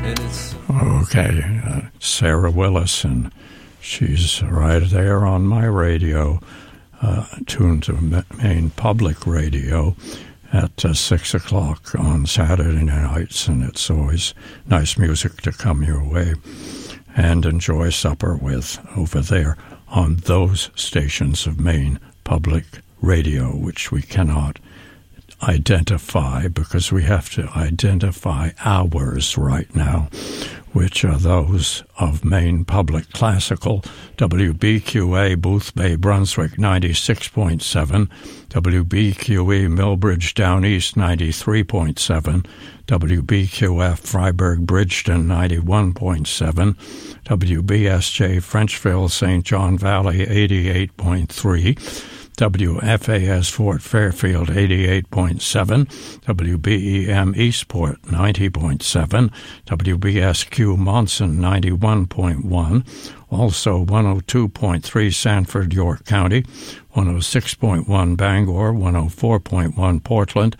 And it's okay, Sarah Willis, and she's right there on my radio, tuned to Maine Public Radio at 6 o'clock on Saturday nights, and it's always nice music to come your way and enjoy supper with over there on those stations of Maine Public Radio, which we cannot identify because we have to identify ours right now, which are those of Maine Public Classical, WBQA, Boothbay, Brunswick, 96.7, WBQE, Millbridge, Down East, 93.7, WBQF, Freiburg, Bridgeton, 91.7, WBSJ, Frenchville, St. John Valley, 88.3, WFAS Fort Fairfield 88.7, WBEM Eastport 90.7, WBSQ Monson 91.1, also 102.3 Sanford, York County, 106.1 Bangor, 104.1 Portland,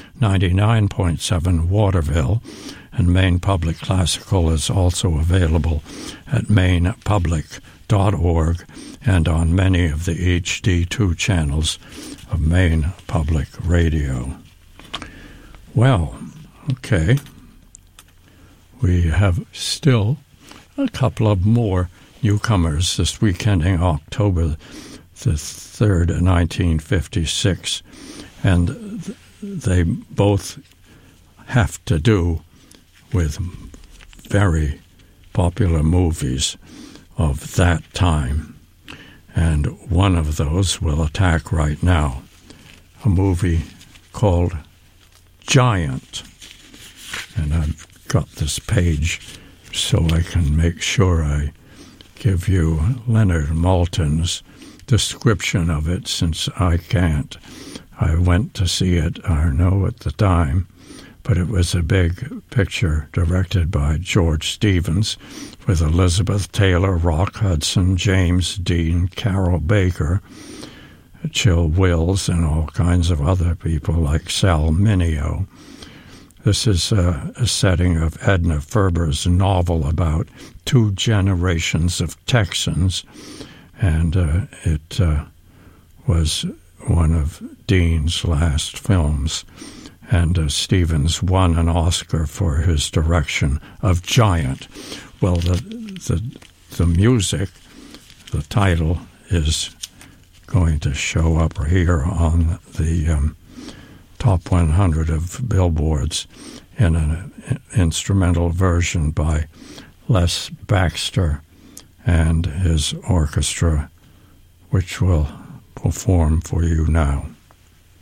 99.7 Waterville, and Maine Public Classical is also available at mainpublic.org and on many of the HD2 channels of Maine Public Radio. Well, okay, we have still a couple of more newcomers this weekend in October the 3rd, 1956, and they both have to do with very popular movies of that time. And one of those we'll attack right now, a movie called Giant. And I've got this page so I can make sure I give you Leonard Maltin's description of it, since I can't. I went to see it, I know, at the time, but it was a big picture directed by George Stevens with Elizabeth Taylor, Rock Hudson, James Dean, Carol Baker, Chill Wills, and all kinds of other people like Sal Mineo. This is a setting of Edna Ferber's novel about two generations of Texans, and it was one of Dean's last films. And Stevens won an Oscar for his direction of Giant. Well, the music, the title, is going to show up here on the top 100 of Billboards in an instrumental version by Les Baxter and his orchestra, which will perform for you now.